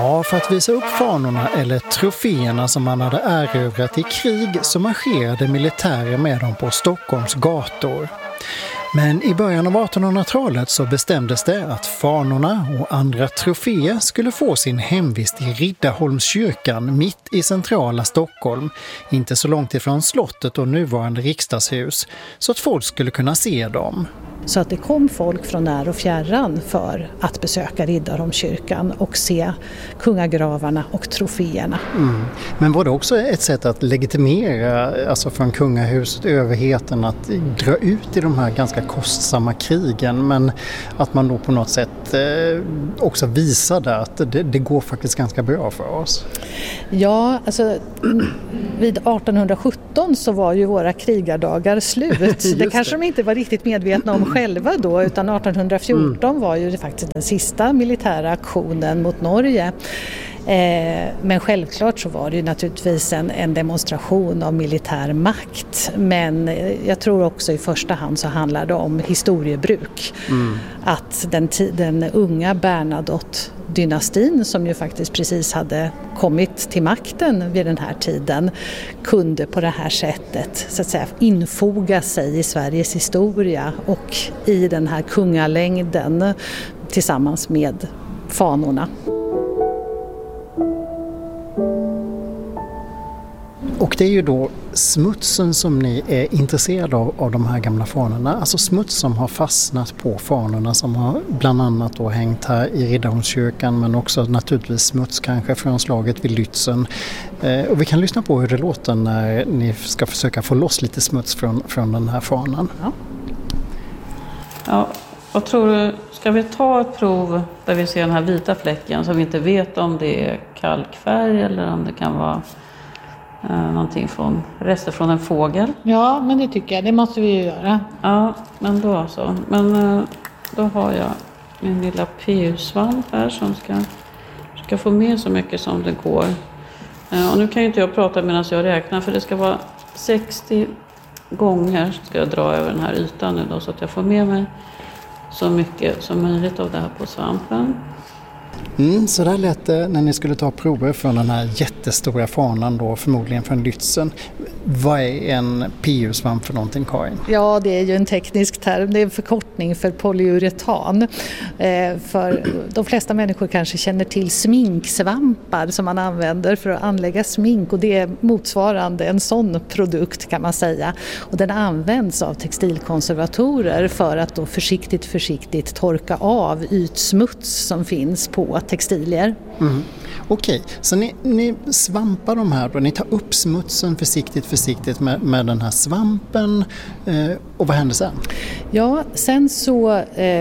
Ja, för att visa upp fanorna eller troféerna som man hade erövrat i krig så marscherade militärer med dem på Stockholms gator. Men i början av 1800-talet så bestämdes det att fanorna och andra troféer skulle få sin hemvist i Riddarholmskyrkan mitt i centrala Stockholm, inte så långt ifrån slottet och nuvarande riksdagshus, så att folk skulle kunna se dem. Så att det kom folk från när och fjärran för att besöka Riddarholmskyrkan och se kungagravarna och troféerna. Mm. Men var det också ett sätt att legitimera, alltså från kungahuset, överheten att dra ut i de här ganska kostsamma krigen, men att man då på något sätt också visade att det går faktiskt ganska bra för oss? Ja, alltså vid 1817 så var ju våra krigardagar slut. Det kanske de inte var riktigt medvetna om själva då, utan 1814 var ju faktiskt den sista militära aktionen mot Norge. Men självklart så var det ju naturligtvis en demonstration av militär makt. Men jag tror också i första hand så handlar det om historiebruk. Att den unga Bernadotte-dynastin, som ju faktiskt precis hade kommit till makten vid den här tiden, kunde på det här sättet så att säga infoga sig i Sveriges historia och i den här kungalängden tillsammans med fanorna. Och det är ju då smutsen som ni är intresserade av de här gamla fanorna. Alltså smuts som har fastnat på fanorna som har bland annat då hängt här i Riddarholmskyrkan, men också naturligtvis smuts kanske från slaget vid Lützen. Och vi kan lyssna på hur det låter när ni ska försöka få loss lite smuts från den här fanan. Ja, vad tror du? Ska vi ta ett prov där vi ser den här vita fläcken så vi inte vet om det är kalkfärg eller om det kan vara någonting rester från en fågel? Ja, men det tycker jag. Det måste vi ju göra. Ja, men då så. Men då har jag min lilla PU-svamp här som ska få med så mycket som det går. Och nu kan ju inte jag prata medan jag räknar, för det ska vara 60 gånger ska jag dra över den här ytan nu då, så att jag får med mig så mycket som möjligt av det här på svampen. Så där lät det när ni skulle ta prover från den här jättestora fanan då, förmodligen från Lützen. Vad är en PU-svamp för någonting, Karin? Ja, det är ju en teknisk term. Det är en förkortning för polyuretan. För de flesta människor kanske känner till sminksvampar som man använder för att anlägga smink, och det är motsvarande en sån produkt kan man säga. Och den används av textilkonservatorer för att då försiktigt torka av ytsmuts som finns på textilier. Okej, så ni svampar de här då, ni tar upp smutsen försiktigt med den här svampen, och vad händer sen? Ja, sen så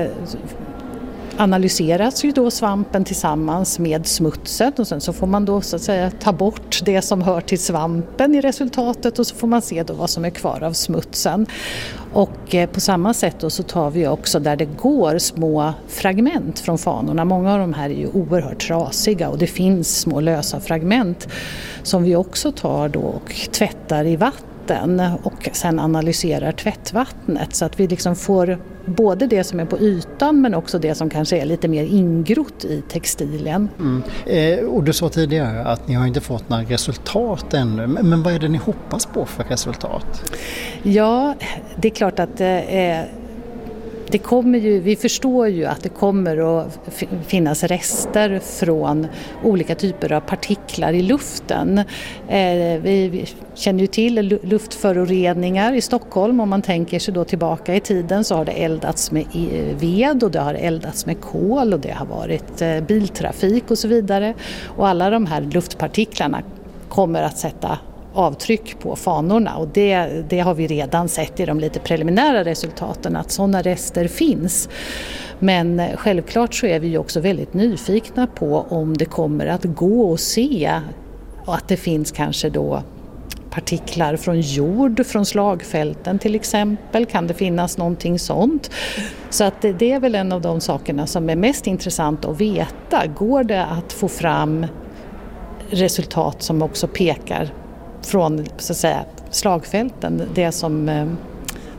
analyseras ju då svampen tillsammans med smutsen, och sen så får man då så att säga ta bort det som hör till svampen i resultatet, och så får man se då vad som är kvar av smutsen. Och på samma sätt då så tar vi också där det går små fragment från fanorna. Många av de här är ju oerhört trasiga, och det finns små lösa fragment som vi också tar då och tvättar i vatten och sen analyserar tvättvattnet, så att vi liksom får både det som är på ytan men också det som kanske är lite mer ingrott i textilen. Och du sa tidigare att ni har inte fått några resultat ännu, men vad är det ni hoppas på för resultat? Ja, det är klart att det kommer ju, vi förstår ju att det kommer att finnas rester från olika typer av partiklar i luften. Vi känner ju till luftföroreningar i Stockholm. Om man tänker sig då tillbaka i tiden så har det eldats med ved och det har eldats med kol och det har varit biltrafik och så vidare. Och alla de här luftpartiklarna kommer att sätta avtryck på fanorna, och det har vi redan sett i de lite preliminära resultaten att sådana rester finns. Men självklart så är vi ju också väldigt nyfikna på om det kommer att gå att se att det finns kanske då partiklar från jord, från slagfälten till exempel. Kan det finnas någonting sånt? Så att det är väl en av de sakerna som är mest intressant att veta. Går det att få fram resultat som också pekar från så att säga slagfälten,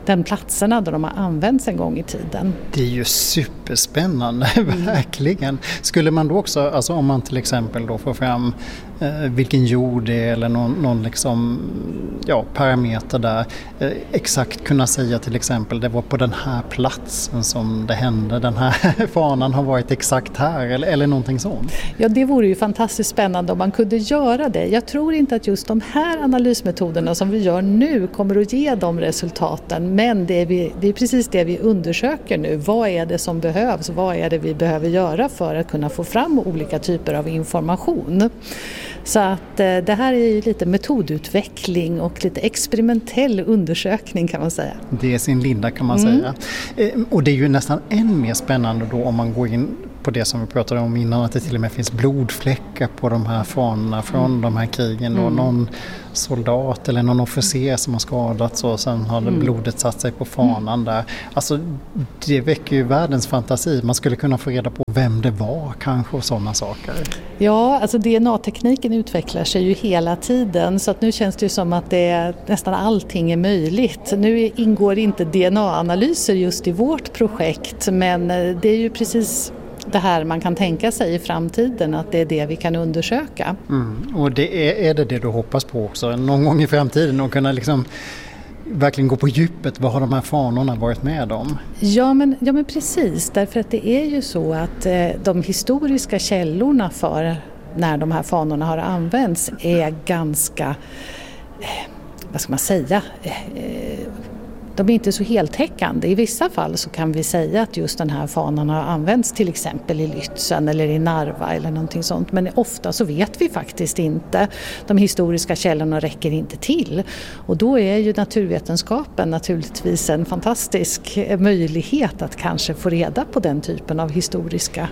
den platserna där de har använts en gång i tiden. Det är ju superspännande, verkligen. Skulle man då också, alltså om man till exempel då får fram vilken jord det är eller någon liksom, parameter där, exakt kunna säga till exempel det var på den här platsen som det hände, den här fanan har varit exakt här eller någonting sånt. Ja, det vore ju fantastiskt spännande om man kunde göra det. Jag tror inte att just de här analysmetoderna som vi gör nu kommer att ge de resultaten, men det är precis det vi undersöker nu. Vad är det som behövs? Vad är det vi behöver göra för att kunna få fram olika typer av information? Så att det här är ju lite metodutveckling och lite experimentell undersökning kan man säga. Det är sin linda kan man säga. Och det är ju nästan än mer spännande då om man går in på det som vi pratade om innan, att det till och med finns blodfläckar på de här fanorna från de här krigen och någon soldat eller någon officer som har skadats och sen har blodet satt sig på fanan där. Alltså det väcker ju världens fantasi. Man skulle kunna få reda på vem det var kanske och sådana saker. Ja, alltså DNA-tekniken utvecklar sig ju hela tiden så att nu känns det ju som att nästan allting är möjligt. Nu ingår inte DNA-analyser just i vårt projekt, men det är ju precis det här man kan tänka sig i framtiden, att det är det vi kan undersöka. Och är det du hoppas på också någon gång i framtiden och kunna liksom verkligen gå på djupet? Vad har de här fanorna varit med om? Ja men precis, därför att det är ju så att de historiska källorna för när de här fanorna har använts är ganska, vad ska man säga, de är inte så heltäckande. I vissa fall så kan vi säga att just den här fanan har använts till exempel i Lützen eller i Narva eller någonting sånt. Men ofta så vet vi faktiskt inte. De historiska källorna räcker inte till. Och då är ju naturvetenskapen naturligtvis en fantastisk möjlighet att kanske få reda på den typen av historiska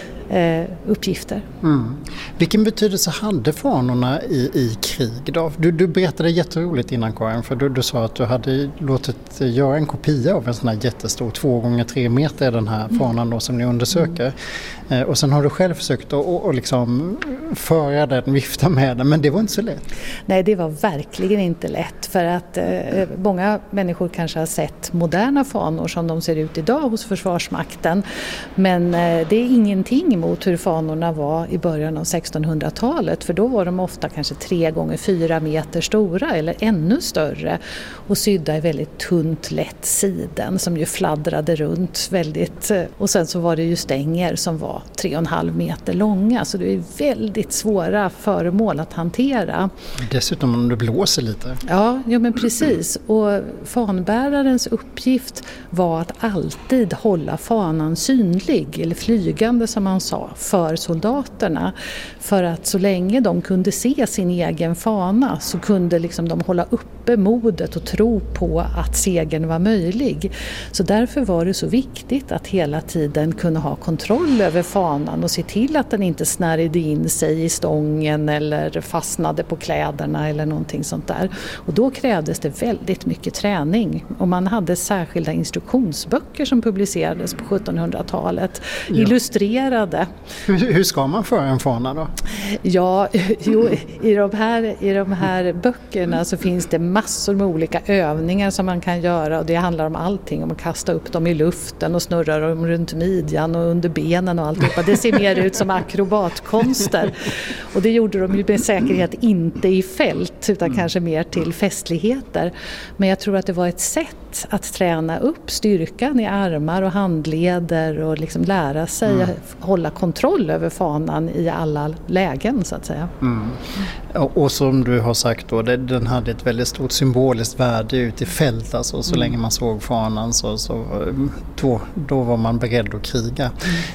uppgifter. Vilken betydelse hade fanorna i krig då? Du berättade jätteroligt innan, Karin, för du sa att du hade låtit göra en kopia av en sån här jättestor 2x3 meter den här fanan då, som ni undersöker. Och sen har du själv försökt att liksom föra den, vifta med den, men det var inte så lätt. Nej, det var verkligen inte lätt, för att många människor kanske har sett moderna fanor som de ser ut idag hos Försvarsmakten, men det är ingenting mot hur fanorna var i början av 1600-talet, för då var de ofta kanske 3x4 meter stora eller ännu större och sydda i väldigt tunt lätt siden som ju fladdrade runt väldigt, och sen så var det ju stänger som var 3,5 meter långa, så det är väldigt svåra föremål att hantera. Dessutom om det blåser lite. Ja, men precis. Och fanbärarens uppgift var att alltid hålla fanan synlig eller flygande som man sa för soldaterna, för att så länge de kunde se sin egen fana så kunde liksom de hålla uppe modet och tro på att segern var möjlig. Så därför var det så viktigt att hela tiden kunna ha kontroll över fanan och se till att den inte snärjde in sig i stången eller fastnade på kläderna eller någonting sånt där. Och då krävdes det väldigt mycket träning, och man hade särskilda instruktionsböcker som publicerades på 1700-talet, illustrerade. Hur ska man föra en fana då? Ja, i de här böckerna så finns det massor med olika övningar som man kan göra, och det handlar om allting, om att kasta upp dem i luften och snurra dem runt midjan och under benen och allt. Det ser mer ut som akrobatkonster, och det gjorde de ju med säkerhet inte i fält utan kanske mer till festligheter. Men jag tror att det var ett sätt att träna upp styrkan i armar och handleder och liksom lära sig hålla kontroll över fanan i alla lägen så att säga. Och som du har sagt då, den hade ett väldigt stort symboliskt värde ute i fält, alltså så länge man såg fanan så då var man beredd att kriga.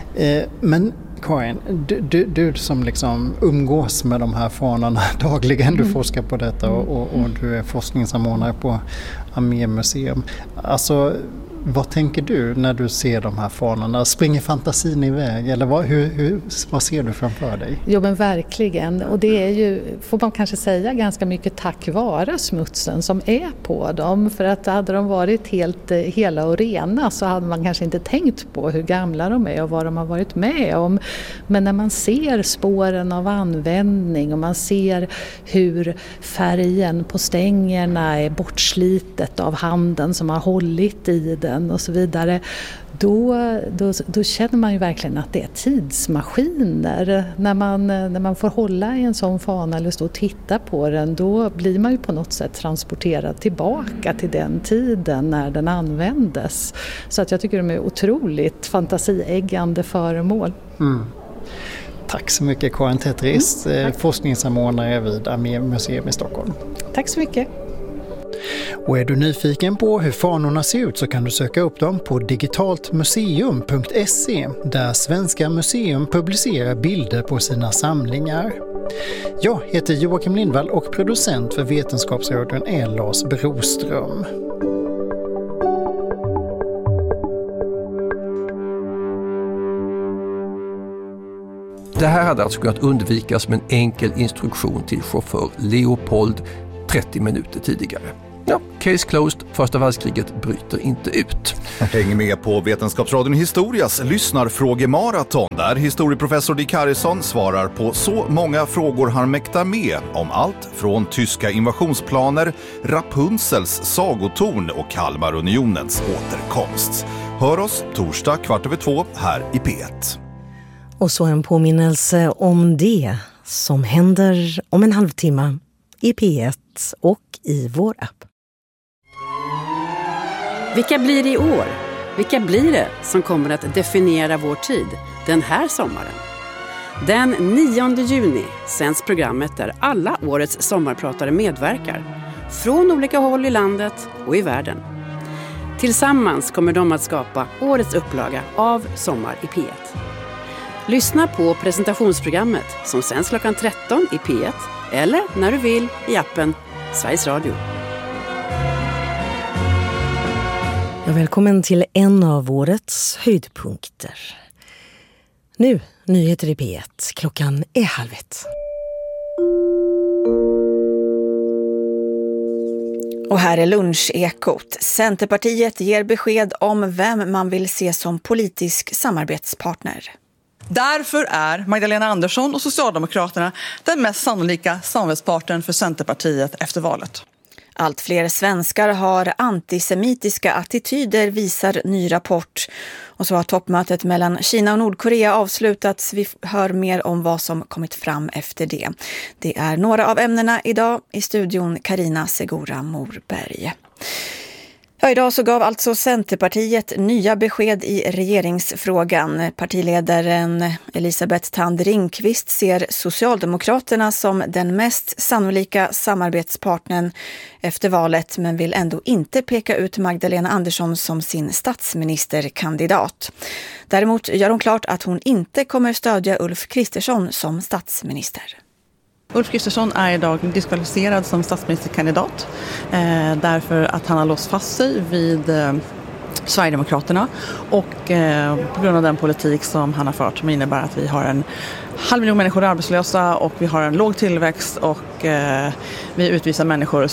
Men Karin, du som liksom umgås med de här fanorna dagligen, du forskar på detta och du är forskningssamordnare på Armémuseum. Alltså, Vad tänker du när du ser de här fanorna? Springer fantasin iväg? Eller vad ser du framför dig? Jo, men verkligen. Och det är ju, får man kanske säga, ganska mycket tack vare smutsen som är på dem. För att hade de varit helt hela och rena så hade man kanske inte tänkt på hur gamla de är och vad de har varit med om. Men när man ser spåren av användning och man ser hur färgen på stängerna är bortslitet av handen som har hållit i den och så vidare, då känner man ju verkligen att det är tidsmaskiner. När man får hålla i en sån fana eller stå och titta på den, då blir man ju på något sätt transporterad tillbaka till den tiden när den användes. Så att jag tycker de är otroligt fantasieggande föremål. Mm. Tack så mycket Karin Tetris, forskningssamordnare vid Armémuseum i Stockholm. Tack så mycket. Och är du nyfiken på hur fanorna ser ut så kan du söka upp dem på digitaltmuseum.se där Svenska museum publicerar bilder på sina samlingar. Jag heter Joakim Lindvall och producent för Vetenskapsradion är Lars Broström. Det här hade alltså kunnat undvikas med en enkel instruktion till chaufför Leopold 30 minuter tidigare. Ja, case closed. Första världskriget bryter inte ut. Häng med på Vetenskapsradion Historias lyssnarfrågemaraton där historieprofessor Dick Harrison svarar på så många frågor han mäktar med om allt från tyska invasionsplaner, Rapunzels sagotorn och Kalmarunionens återkomst. Hör oss torsdag 14:15 här i P1. Och så en påminnelse om det som händer om en halvtimme i P1 och i vår app. Vilka blir det i år? Vilka blir det som kommer att definiera vår tid den här sommaren? Den 9 juni sänds programmet där alla årets sommarpratare medverkar. Från olika håll i landet och i världen. Tillsammans kommer de att skapa årets upplaga av Sommar i P1. Lyssna på presentationsprogrammet som sänds klockan 13 i P1 eller när du vill i appen Sveriges Radio. Ja, välkommen till en av årets höjdpunkter. Nu, nyheter i P1. Klockan är 12:30. Och här är lunchekot. Centerpartiet ger besked om vem man vill se som politisk samarbetspartner. Därför är Magdalena Andersson och Socialdemokraterna den mest sannolika samarbetspartnern för Centerpartiet efter valet. Allt fler svenskar har antisemitiska attityder, visar ny rapport. Och så har toppmötet mellan Kina och Nordkorea avslutats. Vi hör mer om vad som kommit fram efter det. Det är några av ämnena idag. I studion Carina Segura Morberg. Ja, idag så gav alltså Centerpartiet nya besked i regeringsfrågan. Partiledaren Elisabeth Thand Ringqvist ser Socialdemokraterna som den mest sannolika samarbetspartnern efter valet, men vill ändå inte peka ut Magdalena Andersson som sin statsministerkandidat. Däremot gör hon klart att hon inte kommer stödja Ulf Kristersson som statsminister. Ulf Kristersson är idag diskvalificerad som statsministerkandidat därför att han har låst fast sig vid Sverigedemokraterna och på grund av den politik som han har fört som innebär att vi har 500 000 människor arbetslösa och vi har en låg tillväxt och vi utvisar människor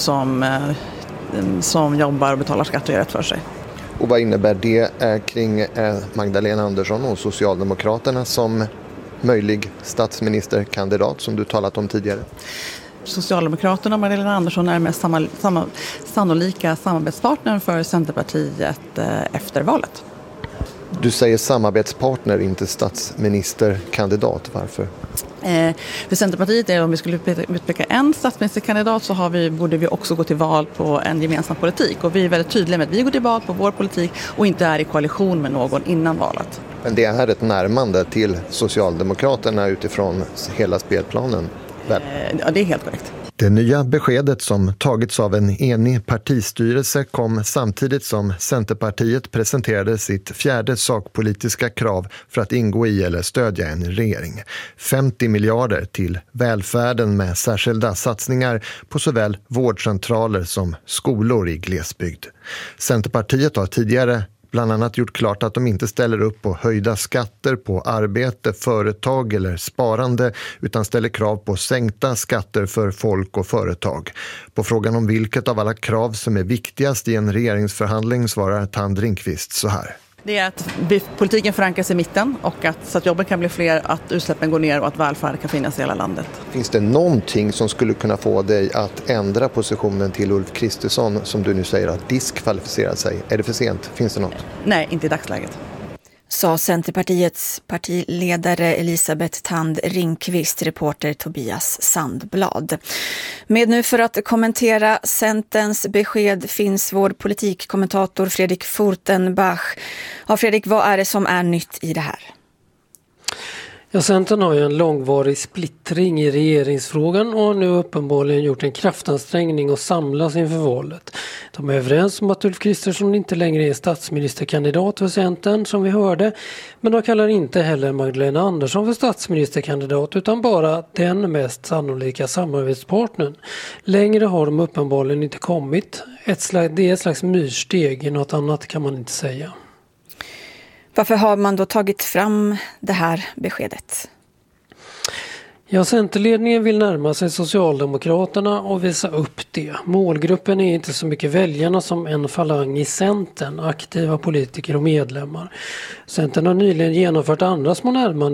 som jobbar och betalar skatt och gör rätt för sig. Och vad innebär det kring Magdalena Andersson och Socialdemokraterna som möjlig statsministerkandidat som du talat om tidigare? Socialdemokraterna och Magdalena Andersson är mest sannolika samarbetspartner för Centerpartiet efter valet. Du säger samarbetspartner, inte statsministerkandidat. Varför? För Centerpartiet är om vi skulle utpeka en statsministerkandidat så borde vi också gå till val på en gemensam politik. Och vi är väldigt tydliga med att vi går till val på vår politik och inte är i koalition med någon innan valet. Men det är här ett närmande till Socialdemokraterna utifrån hela spelplanen? Ja, det är helt korrekt. Det nya beskedet som tagits av en enig partistyrelse kom samtidigt som Centerpartiet presenterade sitt fjärde sakpolitiska krav för att ingå i eller stödja en regering. 50 miljarder till välfärden med särskilda satsningar på såväl vårdcentraler som skolor i glesbygd. Centerpartiet har tidigare bland annat gjort klart att de inte ställer upp på höjda skatter på arbete, företag eller sparande utan ställer krav på sänkta skatter för folk och företag. På frågan om vilket av alla krav som är viktigast i en regeringsförhandling svarar Tand Ringqvist så här. Det är att politiken förankras i mitten och att, så att jobben kan bli fler, att utsläppen går ner och att välfärd kan finnas i hela landet. Finns det någonting som skulle kunna få dig att ändra positionen till Ulf Kristersson som du nu säger har diskvalificerat sig? Är det för sent? Finns det något? Nej, inte i dagsläget. Sa Centerpartiets partiledare Elisabeth Tand Ringqvist, reporter Tobias Sandblad. Med nu för att kommentera Centerns besked finns vår politikkommentator Fredrik Furtenbach. Ja, Fredrik, vad är det som är nytt i det här? Ja, Centern har ju en långvarig splittring i regeringsfrågan och har nu uppenbarligen gjort en kraftansträngning och samlas inför valet. De är överens om att Ulf Kristersson inte längre är statsministerkandidat för Centern som vi hörde, men de kallar inte heller Magdalena Andersson för statsministerkandidat utan bara den mest sannolika samarbetspartnern. Längre har de uppenbarligen inte kommit. Det är ett slags myrsteg, något annat kan man inte säga. Varför har man då tagit fram det här beskedet? Ja, Centerledningen vill närma sig Socialdemokraterna och visa upp det. Målgruppen är inte så mycket väljarna som en falang i Centern, aktiva politiker och medlemmar. Centern har nyligen genomfört andra små närmanden